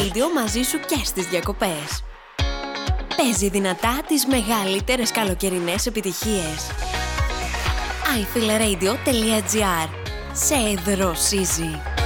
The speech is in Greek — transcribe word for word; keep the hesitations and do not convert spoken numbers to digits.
Radio μαζί σου και στις διακοπές. Παίζει δυνατά τις μεγαλύτερες καλοκαιρινές επιτυχίες. άι φιλ ρέιντιο τελεία τζι άρ. Σε δροσίζει.